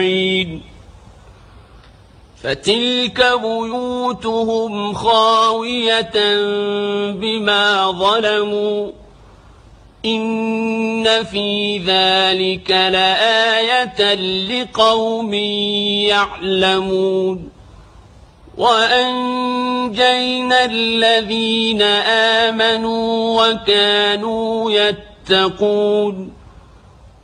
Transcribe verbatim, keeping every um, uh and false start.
فتلك بيوتهم خاوية بما ظلموا إن في ذلك لآية لقوم يعلمون وأنجينا الذين آمنوا وكانوا يتقون